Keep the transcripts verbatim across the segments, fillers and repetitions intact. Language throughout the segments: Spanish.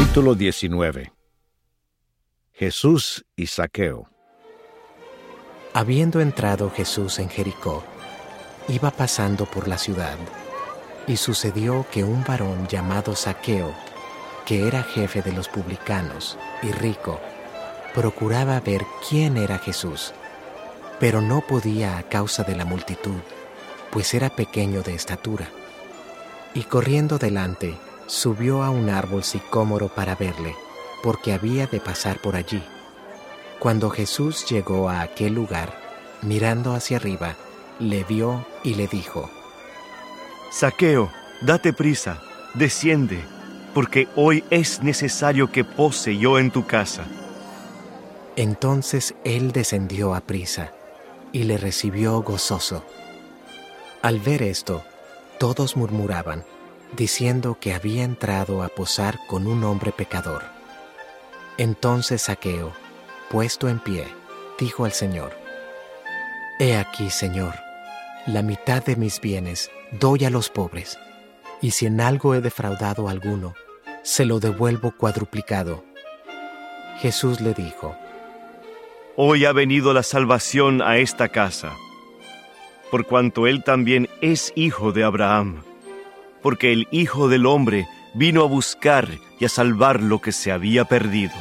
Capítulo diecinueve. Jesús y Zaqueo. Habiendo entrado Jesús en Jericó, iba pasando por la ciudad, y sucedió que un varón llamado Zaqueo, que era jefe de los publicanos y rico, procuraba ver quién era Jesús, pero no podía a causa de la multitud, pues era pequeño de estatura. Y corriendo delante, subió a un árbol sicómoro para verle, porque había de pasar por allí. Cuando Jesús llegó a aquel lugar, mirando hacia arriba, le vio y le dijo: Zaqueo, date prisa, desciende, porque hoy es necesario que pose yo en tu casa. Entonces él descendió a prisa, y le recibió gozoso. Al ver esto, todos murmuraban, diciendo que había entrado a posar con un hombre pecador. Entonces Zaqueo, puesto en pie, dijo al Señor: He aquí, Señor, la mitad de mis bienes doy a los pobres, y si en algo he defraudado a alguno, se lo devuelvo cuadruplicado. Jesús le dijo: Hoy ha venido la salvación a esta casa, por cuanto él también es hijo de Abraham, porque el Hijo del Hombre vino a buscar y a salvar lo que se había perdido.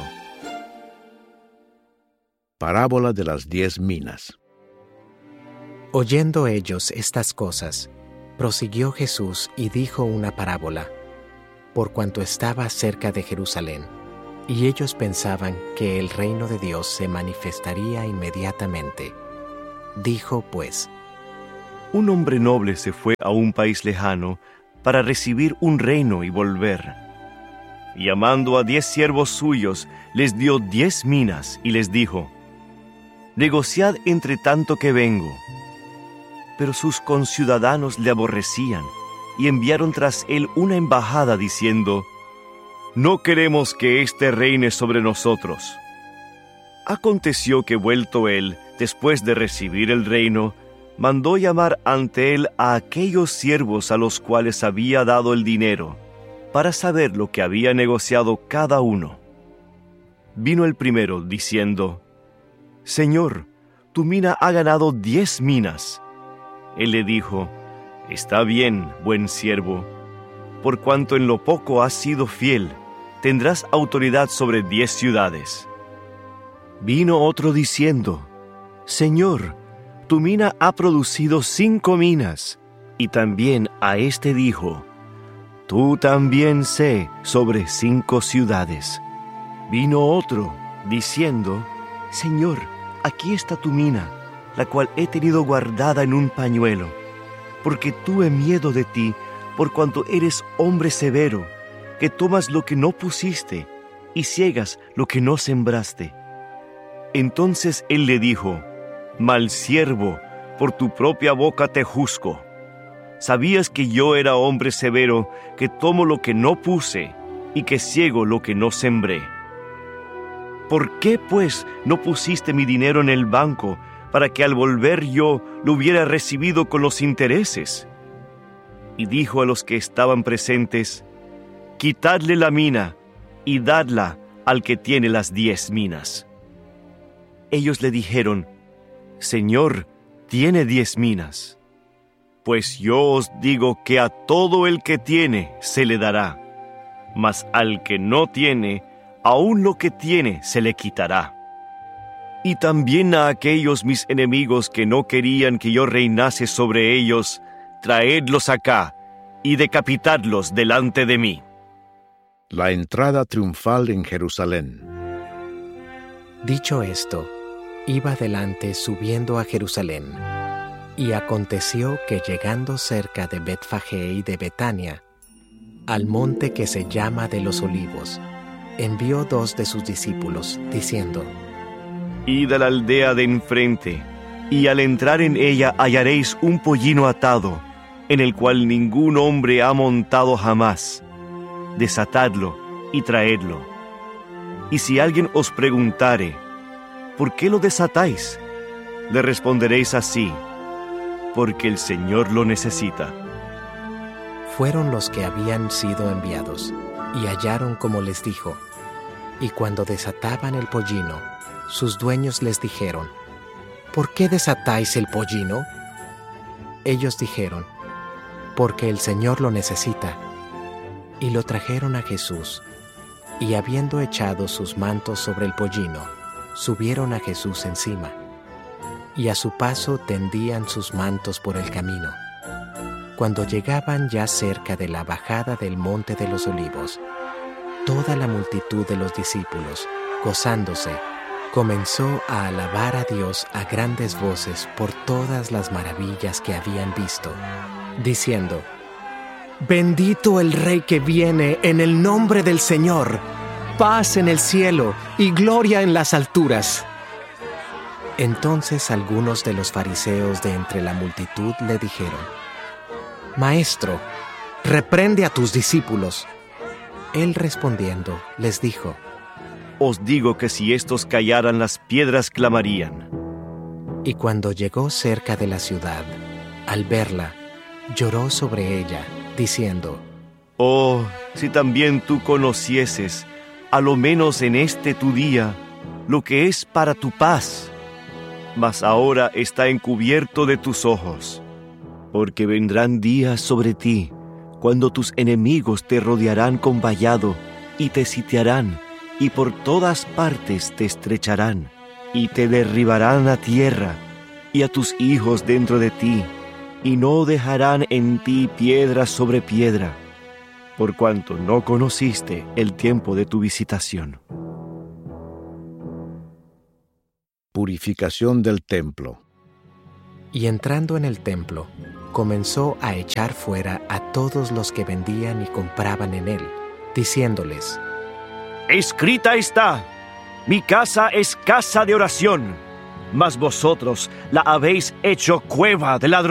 Parábola de las diez minas. Oyendo ellos estas cosas, prosiguió Jesús y dijo una parábola, por cuanto estaba cerca de Jerusalén, y ellos pensaban que el reino de Dios se manifestaría inmediatamente. Dijo pues: Un hombre noble se fue a un país lejano para recibir un reino y volver. Y llamando a diez siervos suyos, les dio diez minas y les dijo: Negociad entre tanto que vengo. Pero sus conciudadanos le aborrecían y enviaron tras él una embajada diciendo: No queremos que éste reine sobre nosotros. Aconteció que vuelto él, después de recibir el reino, mandó llamar ante él a aquellos siervos a los cuales había dado el dinero, para saber lo que había negociado cada uno. Vino el primero, diciendo: Señor, tu mina ha ganado diez minas. Él le dijo: Está bien, buen siervo, por cuanto en lo poco has sido fiel, tendrás autoridad sobre diez ciudades. Vino otro diciendo: Señor, tu mina ha producido cinco minas. Y también a éste dijo: Tú también sé sobre cinco ciudades. Vino otro, diciendo: Señor, aquí está tu mina, la cual he tenido guardada en un pañuelo, porque tuve miedo de ti, por cuanto eres hombre severo, que tomas lo que no pusiste y ciegas lo que no sembraste. Entonces él le dijo: Mal siervo, por tu propia boca te juzgo. ¿Sabías que yo era hombre severo, que tomo lo que no puse y que ciego lo que no sembré? ¿Por qué, pues, no pusiste mi dinero en el banco, para que al volver yo lo hubiera recibido con los intereses? Y dijo a los que estaban presentes: Quitadle la mina y dadla al que tiene las diez minas. Ellos le dijeron: Señor, tiene diez minas. Pues yo os digo que a todo el que tiene se le dará, mas al que no tiene, aun lo que tiene se le quitará. Y también a aquellos mis enemigos que no querían que yo reinase sobre ellos, traedlos acá y decapitadlos delante de mí. La entrada triunfal en Jerusalén. Dicho esto, iba delante subiendo a Jerusalén. Y aconteció que llegando cerca de Betfagé y de Betania, al monte que se llama de los Olivos, envió dos de sus discípulos, diciendo: Id a la aldea de enfrente, y al entrar en ella hallaréis un pollino atado, en el cual ningún hombre ha montado jamás. Desatadlo y traedlo. Y si alguien os preguntare: ¿por qué lo desatáis?, le responderéis así: porque el Señor lo necesita. Fueron los que habían sido enviados, y hallaron como les dijo. Y cuando desataban el pollino, sus dueños les dijeron: ¿por qué desatáis el pollino? Ellos dijeron: porque el Señor lo necesita. Y lo trajeron a Jesús, y habiendo echado sus mantos sobre el pollino, subieron a Jesús encima, y a su paso tendían sus mantos por el camino. Cuando llegaban ya cerca de la bajada del monte de los Olivos, toda la multitud de los discípulos, gozándose, comenzó a alabar a Dios a grandes voces por todas las maravillas que habían visto, diciendo: Bendito el Rey que viene en el nombre del Señor, paz en el cielo y gloria en las alturas. Entonces algunos de los fariseos de entre la multitud le dijeron: Maestro, reprende a tus discípulos. Él respondiendo les dijo: Os digo que si estos callaran, las piedras clamarían. Y cuando llegó cerca de la ciudad, al verla, lloró sobre ella, diciendo: Oh, si también tú conocieses, a lo menos en este tu día, lo que es para tu paz. Mas ahora está encubierto de tus ojos, porque vendrán días sobre ti, cuando tus enemigos te rodearán con vallado, y te sitiarán, y por todas partes te estrecharán, y te derribarán a tierra, y a tus hijos dentro de ti, y no dejarán en ti piedra sobre piedra, por cuanto no conociste el tiempo de tu visitación. Purificación del templo. Y entrando en el templo, comenzó a echar fuera a todos los que vendían y compraban en él, diciéndoles: Escrita está: mi casa es casa de oración, mas vosotros la habéis hecho cueva de ladrones.